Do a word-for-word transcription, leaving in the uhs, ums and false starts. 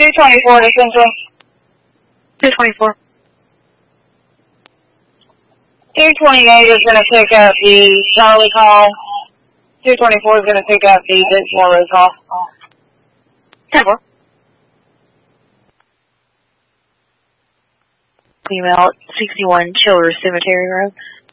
two twenty-four to Central. two twenty-four. two twenty-eight is going to pick up the Charlie call. two twenty-four is going to pick up the Dixmoor Road call. ten four. Female sixty-one Childers Cemetery Road.